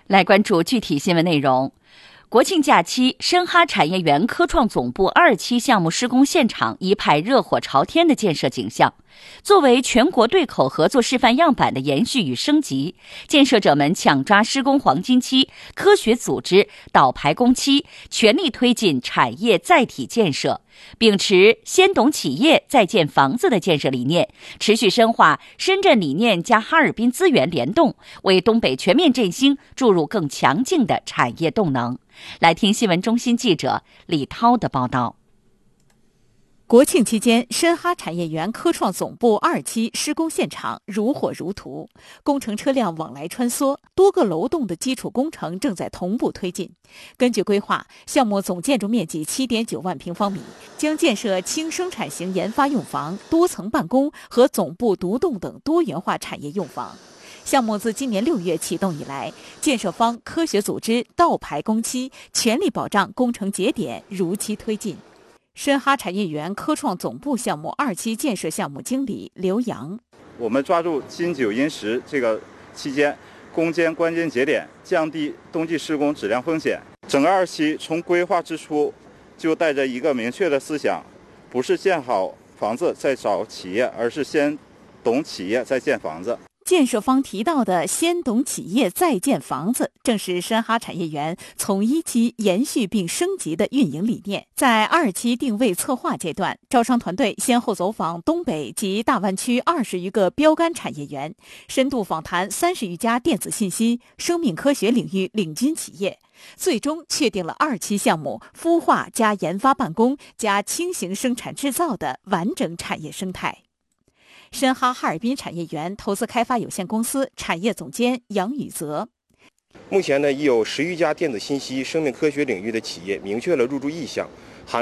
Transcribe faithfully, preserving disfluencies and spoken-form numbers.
来关注具体新闻内容。国庆假期，申哈产业园科创总部二期项目施工现场一派热火朝天的建设景象。作为全国对口合作示范样板的延续与升级，建设者们抢抓施工黄金期，科学组织倒排工期，全力推进产业载体建设，秉持先懂企业再建房子的建设理念，持续深化深圳理念加哈尔滨资源联动，为东北全面振兴注入更强劲的产业动能。来听新闻中心记者李涛的报道。 国庆期间，申哈产业园科创总部二期施工现场如火如荼，工程车辆往来穿梭，多个楼栋的基础工程正在同步推进。根据规划，项目总建筑面积 七点九万平方米，将建设轻生产型研发用房、多层办公和总部独栋等多元化产业用房。项目自今年六月启动以来，建设方科学组织倒排工期，全力保障工程节点如期推进。申哈产业园科创总部项目二期建设项目经理刘洋： 我们抓住金九银十这个期间攻坚关键节点，降低冬季施工质量风险。整个二期从规划之初就带着一个明确的思想，不是建好房子再找企业，而是先懂企业再建房子。 建设方提到的先懂企业再建房子，正是申哈产业园从一期延续并升级的运营理念。在二期定位策划阶段，招商团队先后走访东北及大湾区二十余个标杆产业园，深度访谈三十余家电子信息、生命科学领域领军企业，最终确定了二期项目孵化加研发办公加轻型生产制造的完整产业生态。申哈哈尔滨产业园投资开发有限公司产业总监杨宇泽： 目前呢，已有十余家电子信息、生命科学领域的企业明确了入驻意向，